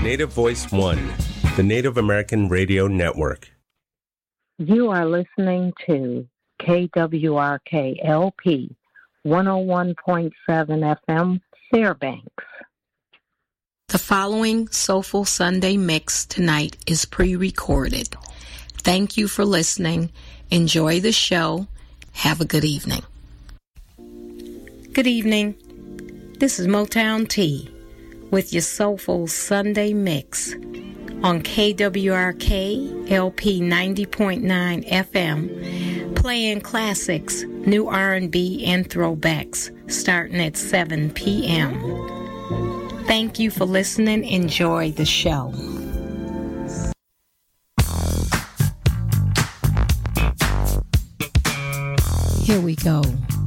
Native Voice One, the Native American Radio Network. You are listening to KWRK-LP 101.7 FM, Fairbanks. The following Soulful Sunday mix tonight is pre-recorded. Thank you for listening. Enjoy the show. Have a good evening. Good evening. This is Motown T with your Soulful Sunday mix on KWRK LP 90.9 FM, playing classics, new R&B, and throwbacks starting at 7 p.m. Thank you for listening. Enjoy the show. Here we go.